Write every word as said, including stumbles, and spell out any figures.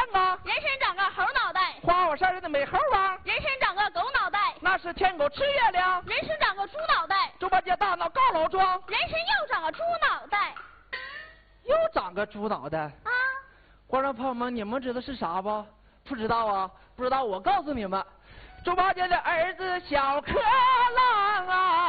啊？ 人参长个猴脑袋。 花果山上的美猴王。 人参长个狗脑袋。 那是天狗吃月亮。 人参长个猪脑袋。 猪八戒大闹高老庄。 人参又长个猪脑袋。 又长个猪脑袋。 啊！ 观众朋友们，你们知道是啥不？不知道啊？不知道，我告诉你们，猪八戒的儿子小柯郎啊。